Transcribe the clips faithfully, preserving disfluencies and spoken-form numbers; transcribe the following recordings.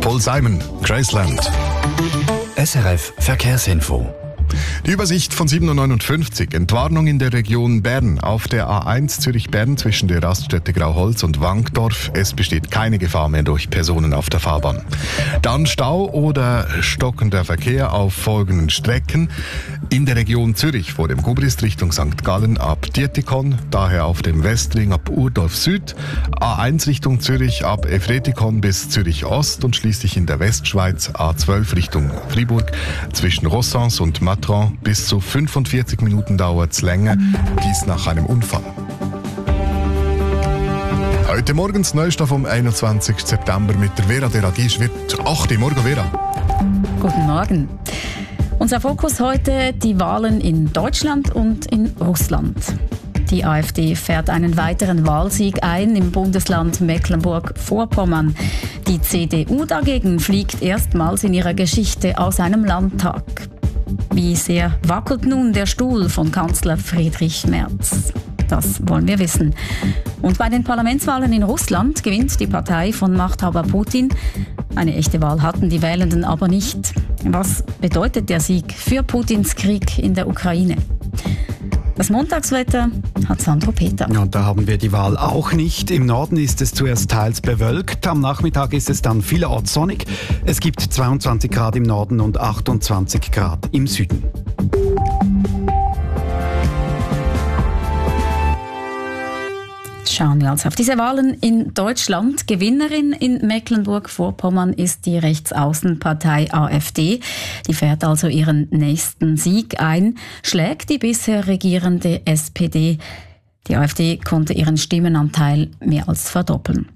Paul Simon, Graceland. S R F Verkehrsinfo. Die Übersicht von sieben Uhr neunundfünfzig. Entwarnung in der Region Bern. Auf der A eins Zürich-Bern zwischen der Raststätte Grauholz und Wankdorf. Es besteht keine Gefahr mehr durch Personen auf der Fahrbahn. Dann Stau oder stockender Verkehr auf folgenden Strecken. In der Region Zürich vor dem Gubrist Richtung Sankt Gallen ab Dietikon, daher auf dem Westring ab Urdorf Süd, A eins Richtung Zürich ab Efretikon bis Zürich Ost und schließlich in der Westschweiz A zwölf Richtung Fribourg zwischen Rossens und Matran bis zu fünfundvierzig Minuten dauert es länger, dies nach einem Unfall. Heute morgens Neustoff vom einundzwanzigsten September mit der Vera Delagisch wird acht Uhr. Morgen, Vera. Guten Morgen. Unser Fokus heute die Wahlen in Deutschland und in Russland. Die AfD fährt einen weiteren Wahlsieg ein im Bundesland Mecklenburg-Vorpommern. Die C D U dagegen fliegt erstmals in ihrer Geschichte aus einem Landtag. Wie sehr wackelt nun der Stuhl von Kanzler Friedrich Merz? Das wollen wir wissen. Und bei den Parlamentswahlen in Russland gewinnt die Partei von Machthaber Putin. Eine echte Wahl hatten die Wählenden aber nicht. Was bedeutet der Sieg für Putins Krieg in der Ukraine? Das Montagswetter hat Sandro Peter. Ja, da haben wir die Wahl auch nicht. Im Norden ist es zuerst teils bewölkt. Am Nachmittag ist es dann vielerorts sonnig. Es gibt zweiundzwanzig Grad im Norden und achtundzwanzig Grad im Süden. Schauen wir also auf diese Wahlen in Deutschland. Gewinnerin in Mecklenburg-Vorpommern ist die Rechtsaußenpartei AfD. Die fährt also ihren nächsten Sieg ein, schlägt die bisher regierende S P D. Die AfD konnte ihren Stimmenanteil mehr als verdoppeln.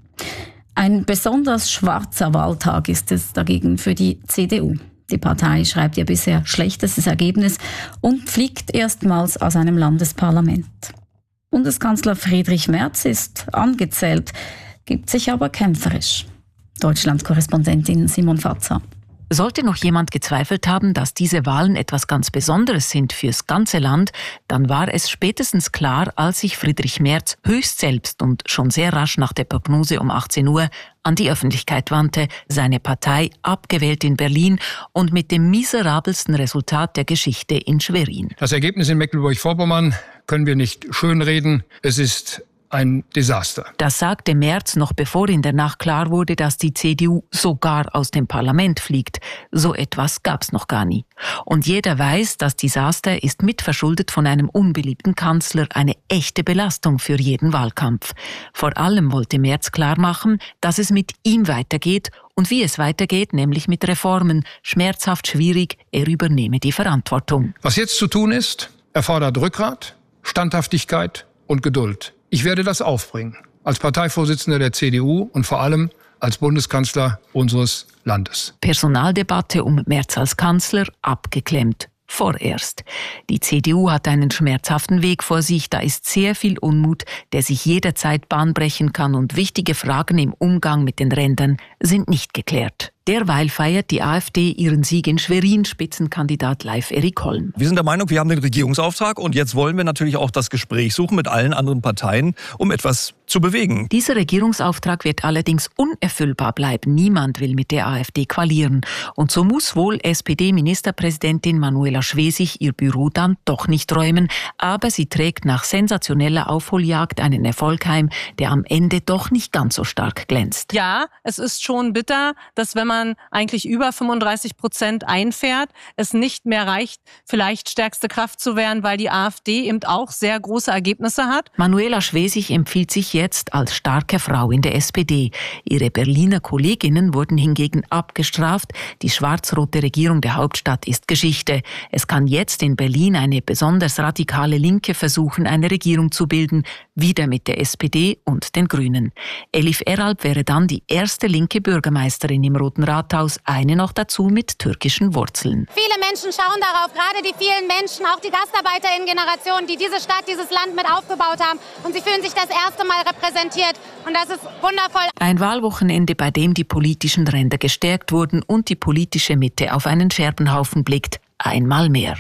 Ein besonders schwarzer Wahltag ist es dagegen für die C D U. Die Partei schreibt ihr bisher schlechtestes Ergebnis und fliegt erstmals aus einem Landesparlament. Bundeskanzler Friedrich Merz ist angezählt, gibt sich aber kämpferisch. Deutschland-Korrespondentin Simon Fatzer. Sollte noch jemand gezweifelt haben, dass diese Wahlen etwas ganz Besonderes sind fürs ganze Land, dann war es spätestens klar, als sich Friedrich Merz höchst selbst und schon sehr rasch nach der Prognose um achtzehn Uhr an die Öffentlichkeit wandte, seine Partei abgewählt in Berlin und mit dem miserabelsten Resultat der Geschichte in Schwerin. Das Ergebnis in Mecklenburg-Vorpommern können wir nicht schönreden. Es ist ein Desaster. Das sagte Merz noch bevor in der Nacht klar wurde, dass die C D U sogar aus dem Parlament fliegt. So etwas gab's noch gar nie. Und jeder weiß, das Desaster ist mitverschuldet von einem unbeliebten Kanzler, eine echte Belastung für jeden Wahlkampf. Vor allem wollte Merz klarmachen, dass es mit ihm weitergeht und wie es weitergeht, nämlich mit Reformen. Schmerzhaft schwierig, er übernehme die Verantwortung. Was jetzt zu tun ist, erfordert Rückgrat, Standhaftigkeit und Geduld. Ich werde das aufbringen, als Parteivorsitzender der C D U und vor allem als Bundeskanzler unseres Landes. Personaldebatte um Merz als Kanzler abgeklemmt. Vorerst. Die C D U hat einen schmerzhaften Weg vor sich, da ist sehr viel Unmut, der sich jederzeit Bahn brechen kann und wichtige Fragen im Umgang mit den Rändern sind nicht geklärt. Derweil feiert die AfD ihren Sieg in Schwerin, Spitzenkandidat Leif Erik Holm. Wir sind der Meinung, wir haben den Regierungsauftrag und jetzt wollen wir natürlich auch das Gespräch suchen mit allen anderen Parteien, um etwas zu bewegen. Dieser Regierungsauftrag wird allerdings unerfüllbar bleiben. Niemand will mit der AfD koalieren. Und so muss wohl S P D-Ministerpräsidentin Manuela Schwesig ihr Büro dann doch nicht räumen. Aber sie trägt nach sensationeller Aufholjagd einen Erfolg heim, der am Ende doch nicht ganz so stark glänzt. Ja, es ist schon bitter, dass wenn man eigentlich über fünfunddreißig Prozent einfährt, es nicht mehr reicht, vielleicht stärkste Kraft zu werden, weil die AfD eben auch sehr große Ergebnisse hat. Manuela Schwesig empfiehlt sich jetzt als starke Frau in der S P D. Ihre Berliner Kolleginnen wurden hingegen abgestraft. Die schwarz-rote Regierung der Hauptstadt ist Geschichte. Es kann jetzt in Berlin eine besonders radikale Linke versuchen, eine Regierung zu bilden, wieder mit der S P D und den Grünen. Elif Eralp wäre dann die erste linke Bürgermeisterin im Roten Rathaus, eine noch dazu mit türkischen Wurzeln. Viele Menschen schauen darauf, gerade die vielen Menschen, auch die GastarbeiterInnen-Generation, die diese Stadt, dieses Land mit aufgebaut haben. Und sie fühlen sich das erste Mal repräsentiert. Und das ist wundervoll. Ein Wahlwochenende, bei dem die politischen Ränder gestärkt wurden und die politische Mitte auf einen Scherbenhaufen blickt. Einmal mehr.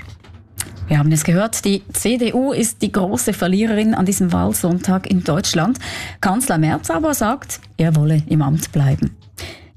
Wir haben es gehört, die C D U ist die große Verliererin an diesem Wahlsonntag in Deutschland. Kanzler Merz aber sagt, er wolle im Amt bleiben.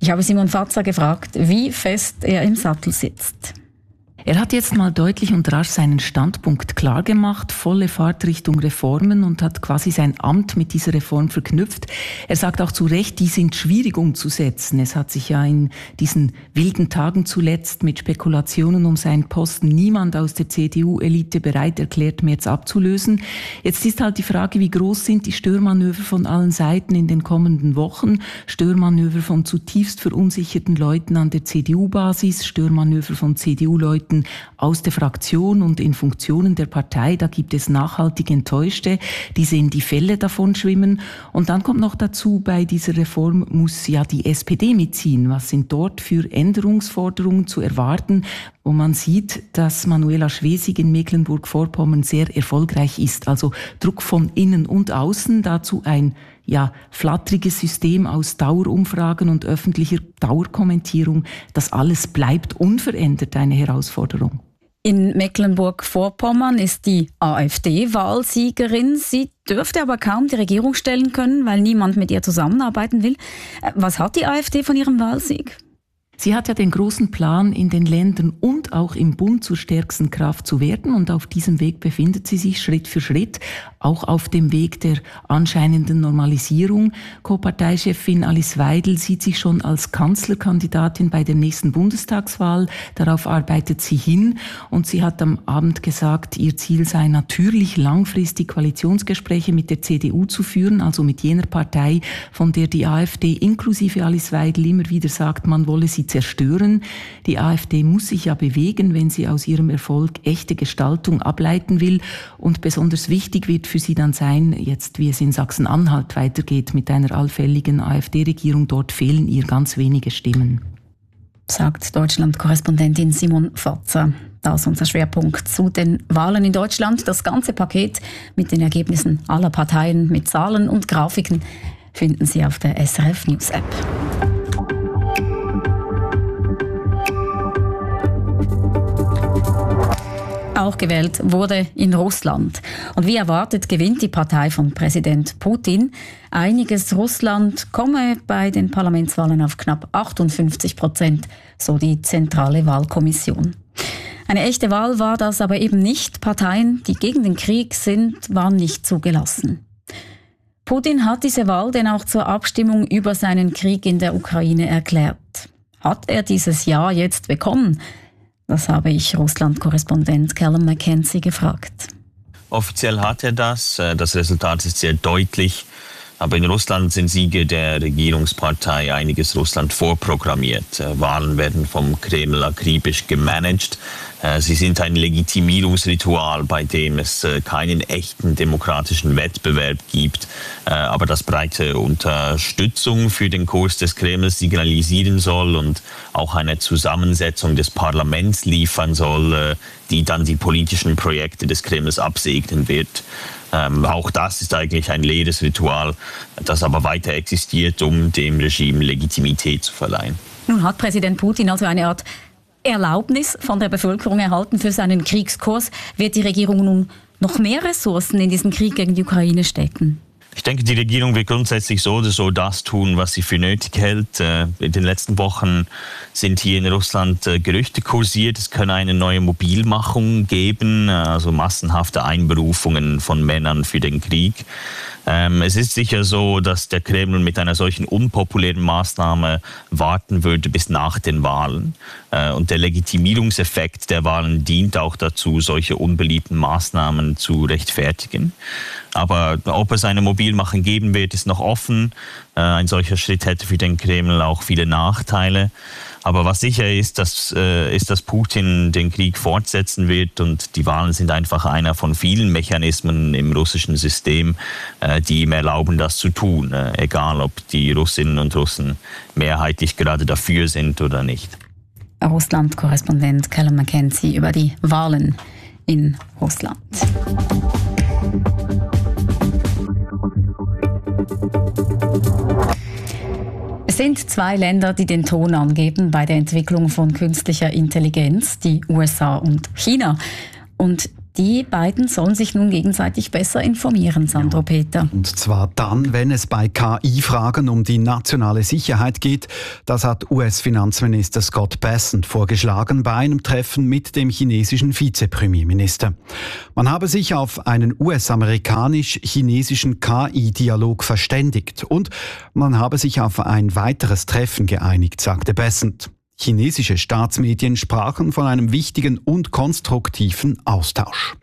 Ich habe Simon Fatzer gefragt, wie fest er im Sattel sitzt. Er hat jetzt mal deutlich und rasch seinen Standpunkt klargemacht, volle Fahrt Richtung Reformen und hat quasi sein Amt mit dieser Reform verknüpft. Er sagt auch zu Recht, die sind schwierig umzusetzen. Es hat sich ja in diesen wilden Tagen zuletzt mit Spekulationen um seinen Posten niemand aus der C D U-Elite bereit erklärt, Merz abzulösen. Jetzt ist halt die Frage, wie groß sind die Störmanöver von allen Seiten in den kommenden Wochen? Störmanöver von zutiefst verunsicherten Leuten an der C D U-Basis, Störmanöver von C D U-Leuten aus der Fraktion und in Funktionen der Partei. Da gibt es nachhaltig Enttäuschte, die sehen die Fälle davon schwimmen. Und dann kommt noch dazu, bei dieser Reform muss ja die S P D mitziehen. Was sind dort für Änderungsforderungen zu erwarten, wo man sieht, dass Manuela Schwesig in Mecklenburg-Vorpommern sehr erfolgreich ist. Also Druck von innen und außen, dazu ein ja, flatteriges System aus Dauerumfragen und öffentlicher Dauerkommentierung. Das alles bleibt unverändert eine Herausforderung. In Mecklenburg-Vorpommern ist die AfD Wahlsiegerin. Sie dürfte aber kaum die Regierung stellen können, weil niemand mit ihr zusammenarbeiten will. Was hat die AfD von ihrem Wahlsieg? Sie hat ja den großen Plan, in den Ländern und auch im Bund zur stärksten Kraft zu werden. Und auf diesem Weg befindet sie sich Schritt für Schritt, auch auf dem Weg der anscheinenden Normalisierung. Co-Parteichefin Alice Weidel sieht sich schon als Kanzlerkandidatin bei der nächsten Bundestagswahl. Darauf arbeitet sie hin. Und sie hat am Abend gesagt, ihr Ziel sei natürlich langfristig Koalitionsgespräche mit der C D U zu führen, also mit jener Partei, von der die AfD inklusive Alice Weidel immer wieder sagt, man wolle sie zerstören. Die AfD muss sich ja bewegen, wenn sie aus ihrem Erfolg echte Gestaltung ableiten will. Und besonders wichtig wird für sie dann sein, jetzt wie es in Sachsen-Anhalt weitergeht mit einer allfälligen AfD-Regierung. Dort fehlen ihr ganz wenige Stimmen. Sagt Deutschland-Korrespondentin Simon Fatzer. Das ist unser Schwerpunkt zu den Wahlen in Deutschland. Das ganze Paket mit den Ergebnissen aller Parteien, mit Zahlen und Grafiken finden Sie auf der S R F News App. Auch gewählt wurde in Russland. Und wie erwartet gewinnt die Partei von Präsident Putin. Einiges Russland komme bei den Parlamentswahlen auf knapp achtundfünfzig Prozent, so die Zentrale Wahlkommission. Eine echte Wahl war das aber eben nicht. Parteien, die gegen den Krieg sind, waren nicht zugelassen. Putin hat diese Wahl denn auch zur Abstimmung über seinen Krieg in der Ukraine erklärt. Hat er dieses Ja jetzt bekommen? Das habe ich Russland-Korrespondent Callum McKenzie gefragt. Offiziell hat er das. Das Resultat ist sehr deutlich. Aber in Russland sind Siege der Regierungspartei einiges Russland vorprogrammiert. Wahlen werden vom Kreml akribisch gemanagt. Sie sind ein Legitimierungsritual, bei dem es keinen echten demokratischen Wettbewerb gibt, aber das breite Unterstützung für den Kurs des Kremls signalisieren soll und auch eine Zusammensetzung des Parlaments liefern soll, die dann die politischen Projekte des Kremls absegnen wird. Ähm, auch das ist eigentlich ein leeres Ritual, das aber weiter existiert, um dem Regime Legitimität zu verleihen. Nun hat Präsident Putin also eine Art Erlaubnis von der Bevölkerung erhalten für seinen Kriegskurs. Wird die Regierung nun noch mehr Ressourcen in diesen Krieg gegen die Ukraine stecken? Ich denke, die Regierung wird grundsätzlich so oder so das tun, was sie für nötig hält. In den letzten Wochen sind hier in Russland Gerüchte kursiert, es könne eine neue Mobilmachung geben, also massenhafte Einberufungen von Männern für den Krieg. Es ist sicher so, dass der Kreml mit einer solchen unpopulären Maßnahme warten würde bis nach den Wahlen. Und der Legitimierungseffekt der Wahlen dient auch dazu, solche unbeliebten Maßnahmen zu rechtfertigen. Aber ob es eine Mobilmachung geben wird, ist noch offen. Ein solcher Schritt hätte für den Kreml auch viele Nachteile. Aber was sicher ist, dass, äh, ist, dass Putin den Krieg fortsetzen wird und die Wahlen sind einfach einer von vielen Mechanismen im russischen System, äh, die ihm erlauben, das zu tun, äh, egal ob die Russinnen und Russen mehrheitlich gerade dafür sind oder nicht. Russland-Korrespondent Callum McKenzie über die Wahlen in Russland. Es sind zwei Länder, die den Ton angeben bei der Entwicklung von künstlicher Intelligenz, die U S A und China. Und Die beiden sollen sich nun gegenseitig besser informieren, Sandro ja. Peter. Und zwar dann, wenn es bei K I-Fragen um die nationale Sicherheit geht. Das hat U S-Finanzminister Scott Bessent vorgeschlagen bei einem Treffen mit dem chinesischen Vizepremierminister. Man habe sich auf einen U S-amerikanisch-chinesischen K I-Dialog verständigt und man habe sich auf ein weiteres Treffen geeinigt, sagte Bessent. Chinesische Staatsmedien sprachen von einem wichtigen und konstruktiven Austausch.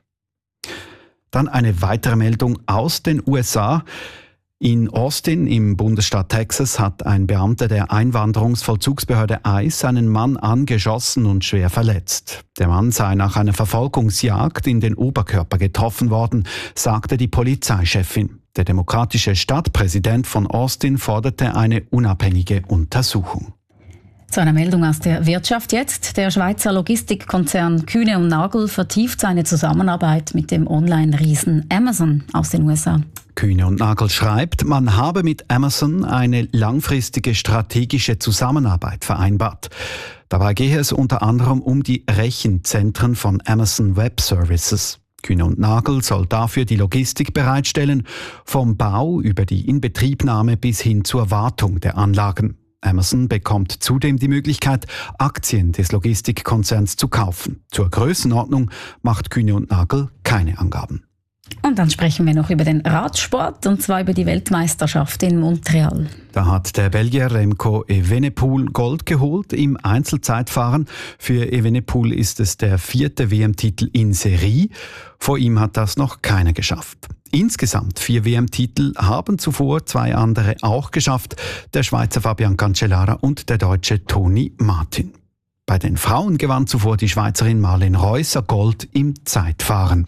Dann eine weitere Meldung aus den U S A. In Austin im Bundesstaat Texas hat ein Beamter der Einwanderungsvollzugsbehörde I C E einen Mann angeschossen und schwer verletzt. Der Mann sei nach einer Verfolgungsjagd in den Oberkörper getroffen worden, sagte die Polizeichefin. Der demokratische Stadtpräsident von Austin forderte eine unabhängige Untersuchung. Zu einer Meldung aus der Wirtschaft jetzt. Der Schweizer Logistikkonzern Kühne und Nagel vertieft seine Zusammenarbeit mit dem Online-Riesen Amazon aus den U S A. Kühne und Nagel schreibt, man habe mit Amazon eine langfristige strategische Zusammenarbeit vereinbart. Dabei gehe es unter anderem um die Rechenzentren von Amazon Web Services. Kühne und Nagel soll dafür die Logistik bereitstellen, vom Bau über die Inbetriebnahme bis hin zur Wartung der Anlagen. Amazon bekommt zudem die Möglichkeit, Aktien des Logistikkonzerns zu kaufen. Zur Grössenordnung macht Kühne und Nagel keine Angaben. Und dann sprechen wir noch über den Radsport, und zwar über die Weltmeisterschaft in Montreal. Da hat der Belgier Remco Evenepoel Gold geholt im Einzelzeitfahren. Für Evenepoel ist es der vierte W M-Titel in Serie. Vor ihm hat das noch keiner geschafft. Insgesamt vier W M-Titel haben zuvor zwei andere auch geschafft, der Schweizer Fabian Cancellara und der Deutsche Toni Martin. Bei den Frauen gewann zuvor die Schweizerin Marlene Reusser Gold im Zeitfahren.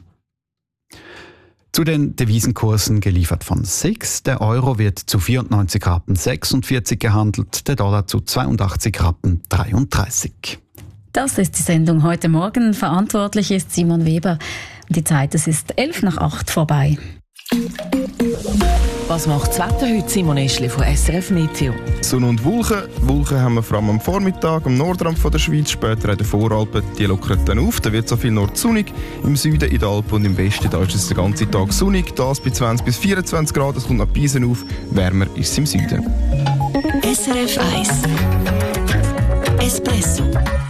Zu den Devisenkursen geliefert von S I X. Der Euro wird zu vierundneunzig Rappen sechsundvierzig gehandelt, der Dollar zu zweiundachtzig Rappen dreiunddreißig. Das ist die Sendung heute Morgen. Verantwortlich ist Simon Weber. Die Zeit, es ist elf nach acht vorbei. Was macht das Wetter heute, Simon Eschli von S R F Meteo? Sonne und Wolken. Wolken haben wir vor allem am Vormittag, am Nordrand von der Schweiz, später in den Voralpen. Die lockern dann auf, da wird so viel nordsonnig. Im Süden, in den Alpen und im Westen, da ist es den ganzen Tag sonnig. Das bei zwanzig bis vierundzwanzig Grad, es kommt nach Pisen auf. Wärmer ist es im Süden. S R F eins Espresso.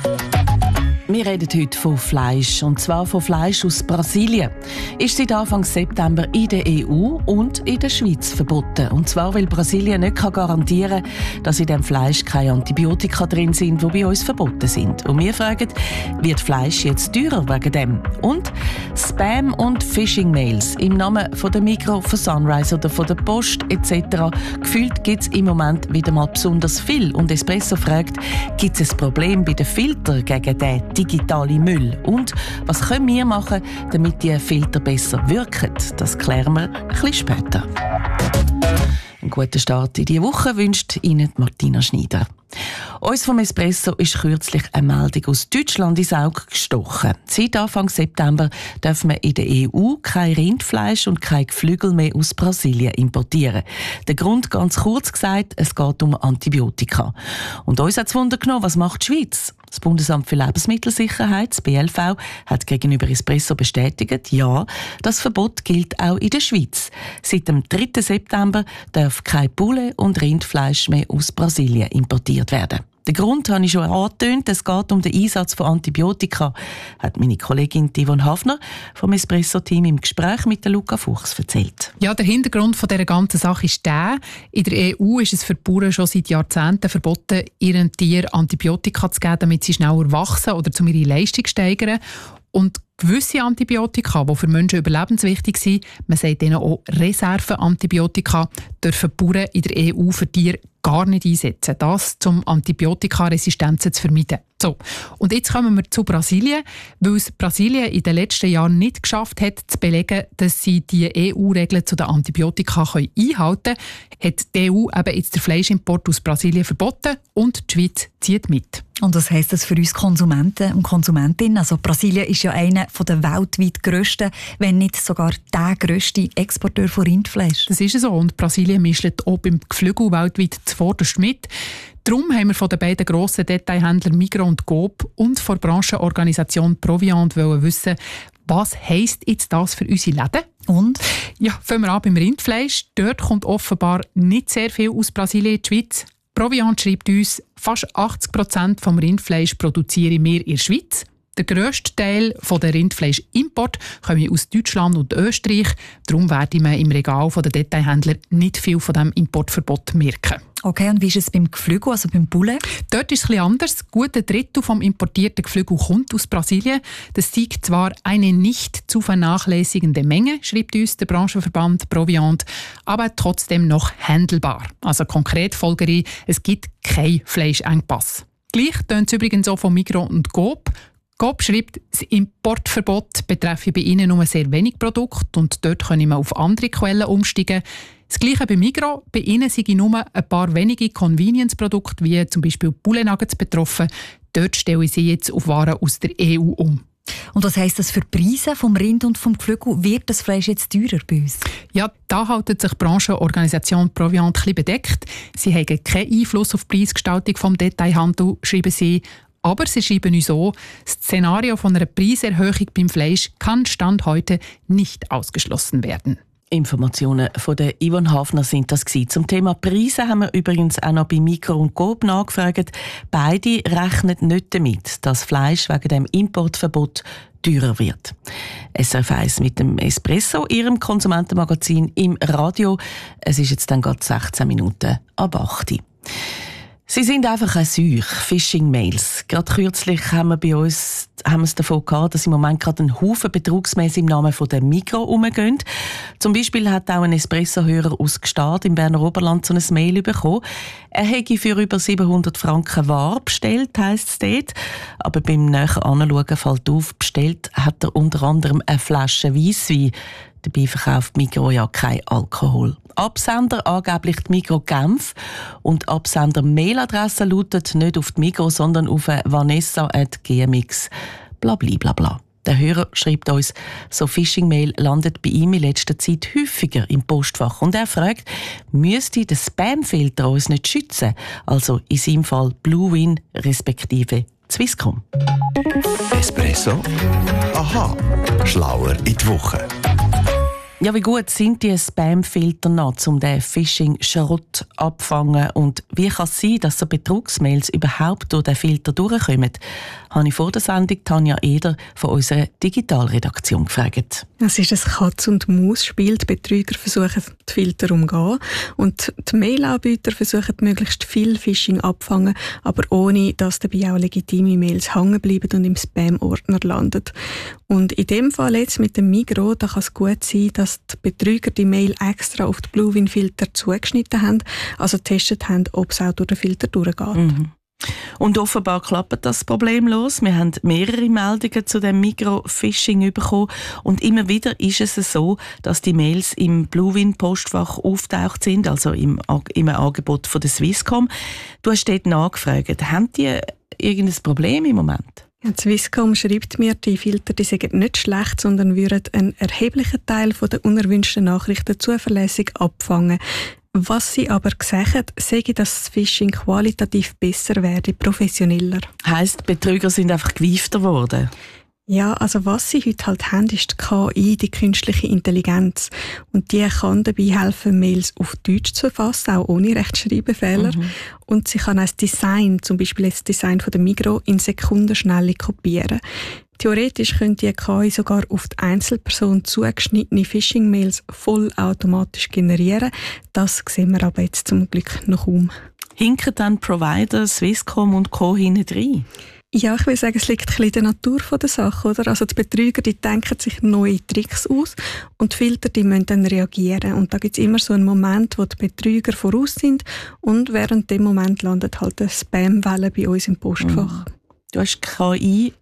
Wir reden heute von Fleisch, und zwar von Fleisch aus Brasilien. Ist seit Anfang September in der E U und in der Schweiz verboten. Und zwar, weil Brasilien nicht garantieren kann, dass in diesem Fleisch keine Antibiotika drin sind, die bei uns verboten sind. Und wir fragen, wird Fleisch jetzt teurer wegen dem? Und Spam- und Phishing-Mails im Namen von der Migros, von Sunrise oder von der Post et cetera. Gefühlt gibt es im Moment wieder mal besonders viel. Und Espresso fragt, gibt es ein Problem bei den Filtern gegen den digitale Müll? Und was können wir machen, damit die Filter besser wirken? Das klären wir ein bisschen später. Einen guten Start in diese Woche wünscht Ihnen Martina Schneider. Uns vom Espresso ist kürzlich eine Meldung aus Deutschland ins Auge gestochen. Seit Anfang September dürfen wir in der E U kein Rindfleisch und kein Geflügel mehr aus Brasilien importieren. Der Grund, ganz kurz gesagt, es geht um Antibiotika. Und uns hat es Wunder genommen, was macht die Schweiz? Das Bundesamt für Lebensmittelsicherheit, das B L V, hat gegenüber Espresso bestätigt, ja, das Verbot gilt auch in der Schweiz. Seit dem dritten September darf kein Poulet und Rindfleisch mehr aus Brasilien importiert werden. Den Grund habe ich schon angetönt, es geht um den Einsatz von Antibiotika, hat meine Kollegin Yvonne Hafner vom Espresso-Team im Gespräch mit der Luca Fuchs erzählt. Ja, der Hintergrund von dieser ganzen Sache ist der: In der E U ist es für die Bauern schon seit Jahrzehnten verboten, ihren Tieren Antibiotika zu geben, damit sie schneller wachsen oder um ihre Leistung steigern. Und gewisse Antibiotika, die für Menschen überlebenswichtig sind, man sagt ihnen auch Reserveantibiotika, dürfen die Bauern in der E U für Tiere gar nicht einsetzen. Das, um Antibiotikaresistenzen zu vermeiden. So. Und jetzt kommen wir zu Brasilien, weil es Brasilien in den letzten Jahren nicht geschafft hat, zu belegen, dass sie die E U-Regeln zu den Antibiotika einhalten können, hat die E U eben jetzt den Fleischimport aus Brasilien verboten und die Schweiz zieht mit. Und was heisst das für uns Konsumenten und Konsumentinnen? Also Brasilien ist ja einer der weltweit grössten, wenn nicht sogar der grösste Exporteur von Rindfleisch. Das ist so. Und Brasilien mischt auch beim Geflügel weltweit zuvorderst mit. Darum haben wir von den beiden grossen Detailhändlern Migros und Coop und von der Branchenorganisation Proviant wollen wissen, was heisst jetzt das für unsere Läden? Und? Ja, fangen wir an beim Rindfleisch. Dort kommt offenbar nicht sehr viel aus Brasilien in die Schweiz. Proviant schreibt uns, fast achtzig Prozent vom Rindfleisch produzieren wir in der Schweiz. Der grösste Teil der Rindfleischimport kommt aus Deutschland und Österreich. Darum werde man im Regal der Detailhändler nicht viel von diesem Importverbot merken. Okay, und wie ist es beim Geflügel, also beim Bullen? Dort ist es etwas anders. Gut ein Drittel vom importierten Geflügel kommt aus Brasilien. Das zeigt zwar eine nicht zu vernachlässigende Menge, schreibt uns der Branchenverband Proviant, aber trotzdem noch handelbar. Also konkret folgere ich, es gibt keinen Fleischengpass. Gleich tönt es übrigens auch von Migros und Coop. Coop schreibt, das Importverbot betreffe bei ihnen nur sehr wenig Produkte und dort können wir auf andere Quellen umsteigen. Das Gleiche bei Migros. Bei ihnen sind nur ein paar wenige Convenience-Produkte, wie zum Beispiel Poulet Nuggets betroffen. Dort stellen sie jetzt auf Waren aus der E U um. Und was heisst das für die Preise vom Rind und vom Geflügel? Wird das Fleisch jetzt teurer bei uns? Ja, da hält sich die Branchenorganisation Proviant ein bisschen bedeckt. Sie haben keinen Einfluss auf die Preisgestaltung des Detailhandels, schreiben sie. Aber sie schreiben uns auch, das Szenario von einer Preiserhöhung beim Fleisch kann Stand heute nicht ausgeschlossen werden. Informationen von der Yvonne Hafner sind das gewesen. Zum Thema Preise haben wir übrigens auch noch bei Migros und Coop nachgefragt. Beide rechnen nicht damit, dass Fleisch wegen dem Importverbot teurer wird. S R F eins mit dem Espresso, ihrem Konsumentenmagazin im Radio. Es ist jetzt dann gerade sechzehn Minuten ab acht Uhr. Sie sind einfach ein Seuch, Phishing-Mails. Gerade kürzlich haben wir bei uns haben wir es davon gehabt, dass im Moment gerade ein Haufen Betrugsmails im Namen von der Migros rumgehen. Zum Beispiel hat auch ein Espresso-Hörer aus Gstaad im Berner Oberland so ein Mail bekommen. Er hätte für über siebenhundert Franken Ware bestellt, heisst es dort. Aber beim näheren Anschauen fällt auf, bestellt hat er unter anderem eine Flasche Weisswein. Dabei verkauft Migros ja kein Alkohol. Absender angeblich die Migros Genf und Absender-Mailadresse lautet nicht auf die Migros, sondern auf vanessa at g m x. Blablabla. Der Hörer schreibt uns, so Phishing-Mail landet bei ihm in letzter Zeit häufiger im Postfach. Und er fragt, müsste der Spam-Filter uns nicht schützen? Also in seinem Fall Bluewin respektive Swisscom. Espresso? Aha, schlauer in die Woche. Ja, wie gut sind die Spam-Filter noch, um den Phishing-Schrott abzufangen? Und wie kann es sein, dass so Betrugsmails überhaupt durch den Filter durchkommen? Habe ich vor der Sendung Tanja Eder von unserer Digitalredaktion gefragt. Es ist ein Katz-und-Maus-Spiel. Die Betrüger versuchen, die Filter umzugehen. Und die Mail-Anbieter versuchen, möglichst viel Phishing abzufangen, aber ohne, dass dabei auch legitime Mails hängen bleiben und im Spam-Ordner landen. Und in dem Fall jetzt mit dem Migros, da kann es gut sein, dass die Betrüger die Mail extra auf die Bluewin-Filter zugeschnitten haben, also getestet haben, ob es auch durch den Filter durchgeht. Mhm. Und offenbar klappt das problemlos. Wir haben mehrere Meldungen zu dem Migros-Phishing bekommen. Und immer wieder ist es so, dass die Mails im Bluewin-Postfach auftaucht sind, also im, im Angebot von der Swisscom. Du hast dort nachgefragt. Haben die irgendein Problem im Moment? Ja, Swisscom schreibt mir, die Filter die seien nicht schlecht, sondern würden einen erheblichen Teil der unerwünschten Nachrichten zuverlässig abfangen. Was sie aber gesagt, sage, dass das Phishing qualitativ besser werde, professioneller. Heisst, Betrüger sind einfach gewiefter worden? Ja, also was sie heute halt haben, ist die K I, die künstliche Intelligenz. Und die kann dabei helfen, Mails auf Deutsch zu erfassen, auch ohne Rechtschreibfehler. Mhm. Und sie kann auch das Design, zum Beispiel das Design von der Migros, in Sekundenschnelle kopieren. Theoretisch könnte die K I sogar auf die Einzelperson zugeschnittene Phishing-Mails vollautomatisch generieren. Das sehen wir aber jetzt zum Glück noch kaum. Hinken dann Provider, Swisscom und Co. hinten rein? Ja, ich würde sagen, es liegt ein bisschen in der Natur der Sache, oder? Also die Betrüger, die denken sich neue Tricks aus und die Filter, die müssen dann reagieren. Und da gibt es immer so einen Moment, wo die Betrüger voraus sind und während dem Moment landet halt eine Spam-Welle bei uns im Postfach. Mhm. Du hast K I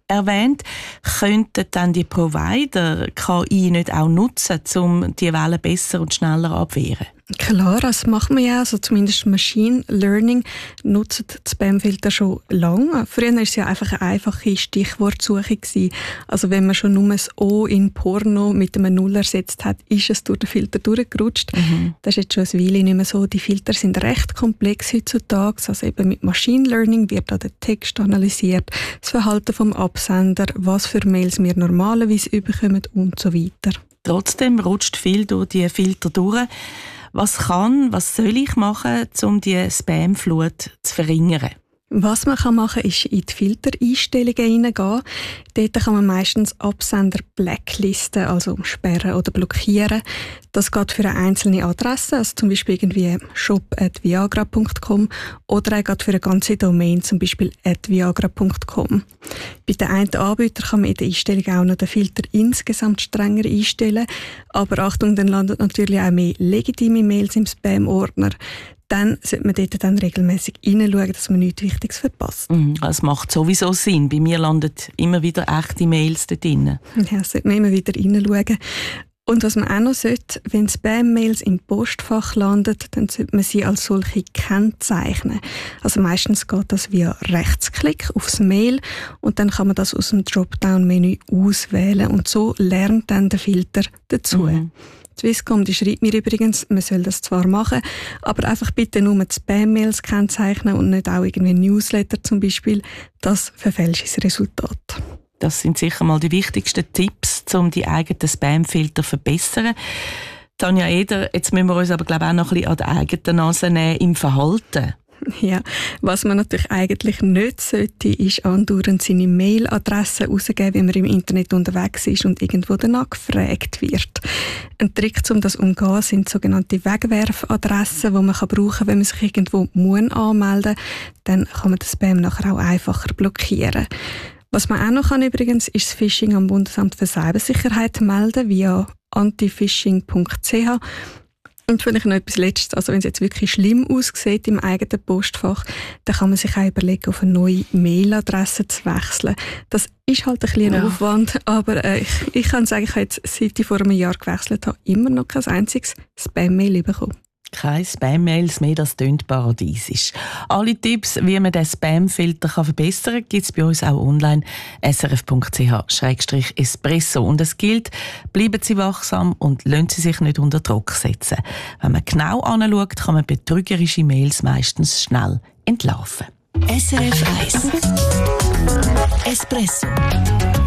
erwähnt. Könnten dann die Provider K I nicht auch nutzen, um die Wellen besser und schneller abwehren? Klar, das machen wir ja. Also zumindest Machine Learning nutzen die Spamfilter schon lange. Früher war es ja einfach eine einfache Stichwortsuche gewesen. Also wenn man schon nur das O in Porno mit einem Null ersetzt hat, ist es durch den Filter durchgerutscht. Mhm. Das ist jetzt schon eine Weile nicht mehr so. Die Filter sind recht komplex heutzutage. Also eben mit Machine Learning wird da der Text analysiert, das Verhalten vom Absender, was für Mails wir normalerweise überkommen und so weiter. Trotzdem rutscht viel durch die Filter durch. Was kann, was soll ich machen, um die Spamflut zu verringern? Was man machen kann, ist in die Filtereinstellungen hineingehen. Dort kann man meistens Absender blacklisten, also sperren oder blockieren. Das geht für eine einzelne Adresse, also zum Beispiel irgendwie shop at viagra punkt com oder auch geht für eine ganze Domain, zum Beispiel at viagra punkt com. Bei den einen Anbietern kann man in der Einstellung auch noch den Filter insgesamt strenger einstellen. Aber Achtung, dann landet natürlich auch mehr legitime Mails im Spam-Ordner. Dann sollte man dort dann regelmäßig hineinschauen, dass man nichts Wichtiges verpasst. Mhm, das macht sowieso Sinn. Bei mir landen immer wieder echte Mails dort drin. Ja, sollte man immer wieder hineinschauen. Und was man auch noch sollte, wenn Spam-Mails im Postfach landen, dann sollte man sie als solche kennzeichnen. Also meistens geht das via Rechtsklick aufs Mail und dann kann man das aus dem Dropdown-Menü auswählen und so lernt dann der Filter dazu. Mhm. Swisscom, die schreibt mir übrigens, man soll das zwar machen, aber einfach bitte nur die Spam-Mails kennzeichnen und nicht auch irgendwie Newsletter zum Beispiel. Das verfälscht das Resultat. Das sind sicher mal die wichtigsten Tipps, um die eigenen Spam-Filter zu verbessern. Tanja Eder, jetzt müssen wir uns aber glaube ich, auch noch ein bisschen an die eigene Nase nehmen im Verhalten. Ja, was man natürlich eigentlich nicht sollte, ist andauernd seine Mailadresse rausgeben, wenn man im Internet unterwegs ist und irgendwo danach gefragt wird. Ein Trick, um das umzugehen, sind sogenannte Wegwerfadressen, die man brauchen kann, wenn man sich irgendwo muss anmelden muss. Dann kann man das Spam nachher auch einfacher blockieren. Was man auch noch kann übrigens, ist das Phishing am Bundesamt für Cybersicherheit melden via antifishing punkt c h. Und vielleicht noch etwas Letztes, also wenn es jetzt wirklich schlimm aussieht im eigenen Postfach, dann kann man sich auch überlegen, auf eine neue Mailadresse zu wechseln. Das ist halt ein bisschen ein ja. Aufwand, aber äh, ich, ich kann sagen, ich habe jetzt, seit ich vor einem Jahr gewechselt habe, immer noch kein einziges Spam-Mail bekommen. Keine Spam-Mails mehr, das tönt paradiesisch. Alle Tipps, wie man den Spam-Filter verbessern kann, gibt es bei uns auch online s r f punkt c h slash espresso. Und es gilt, bleiben Sie wachsam und lassen Sie sich nicht unter Druck setzen. Wenn man genau anschaut, kann man betrügerische Mails meistens schnell entlarven. S R F eins Espresso.